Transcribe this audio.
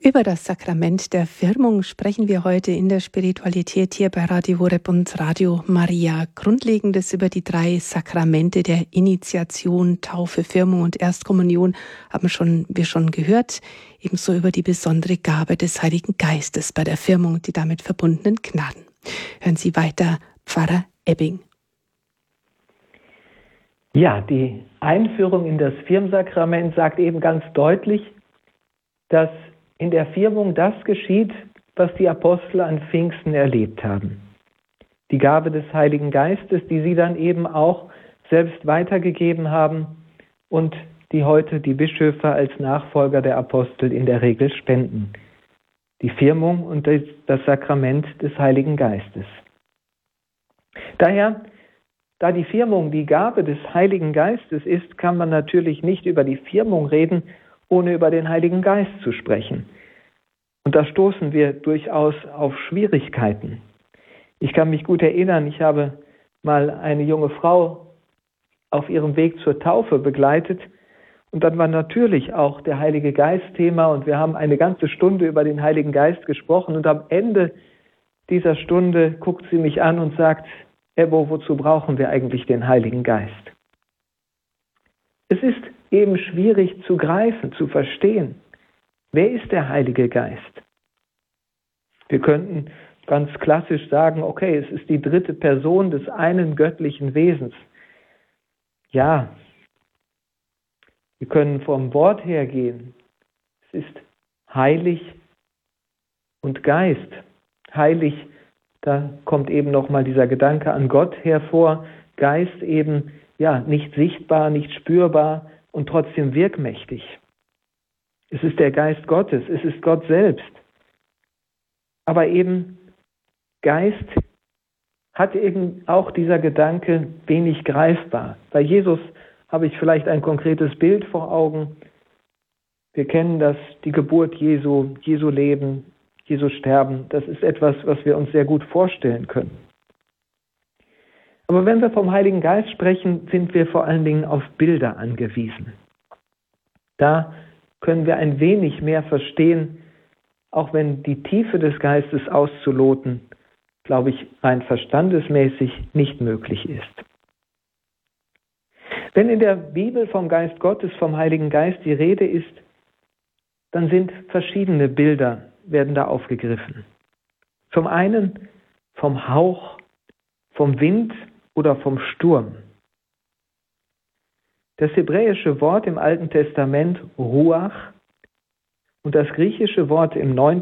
Über das Sakrament der Firmung sprechen wir heute in der Spiritualität hier bei Radio Horeb und Radio Maria. Grundlegendes über die 3 Sakramente der Initiation, Taufe, Firmung und Erstkommunion haben wir schon gehört. Ebenso über die besondere Gabe des Heiligen Geistes bei der Firmung und die damit verbundenen Gnaden. Hören Sie weiter, Pfarrer Ebbing. Ja, die Einführung in das Firmsakrament sagt eben ganz deutlich, dass in der Firmung das geschieht, was die Apostel an Pfingsten erlebt haben. Die Gabe des Heiligen Geistes, die sie dann eben auch selbst weitergegeben haben und die heute die Bischöfe als Nachfolger der Apostel in der Regel spenden. Die Firmung und das Sakrament des Heiligen Geistes. Daher, da die Firmung die Gabe des Heiligen Geistes ist, kann man natürlich nicht über die Firmung reden, ohne über den Heiligen Geist zu sprechen. Und da stoßen wir durchaus auf Schwierigkeiten. Ich kann mich gut erinnern, ich habe mal eine junge Frau auf ihrem Weg zur Taufe begleitet und dann war natürlich auch der Heilige Geist Thema und wir haben eine ganze Stunde über den Heiligen Geist gesprochen und am Ende dieser Stunde guckt sie mich an und sagt, Ebbo, wozu brauchen wir eigentlich den Heiligen Geist? Es ist eben schwierig zu greifen, zu verstehen. Wer ist der Heilige Geist? Wir könnten ganz klassisch sagen, okay, es ist die 3. Person des einen göttlichen Wesens. Ja, wir können vom Wort her gehen. Es ist heilig und Geist. Heilig, da kommt eben nochmal dieser Gedanke an Gott hervor. Geist eben, ja, nicht sichtbar, nicht spürbar und trotzdem wirkmächtig. Es ist der Geist Gottes, es ist Gott selbst. Aber eben Geist hat eben auch dieser Gedanke wenig greifbar. Bei Jesus habe ich vielleicht ein konkretes Bild vor Augen. Wir kennen das, die Geburt Jesu, Jesu Leben, Jesu Sterben. Das ist etwas, was wir uns sehr gut vorstellen können. Aber wenn wir vom Heiligen Geist sprechen, sind wir vor allen Dingen auf Bilder angewiesen. Da können wir ein wenig mehr verstehen, auch wenn die Tiefe des Geistes auszuloten, glaube ich, rein verstandesmäßig nicht möglich ist. Wenn in der Bibel vom Geist Gottes, vom Heiligen Geist die Rede ist, dann sind verschiedene Bilder, werden da aufgegriffen. Zum einen vom Hauch, vom Wind oder vom Sturm. Das hebräische Wort im Alten Testament Ruach und das griechische Wort im Neuen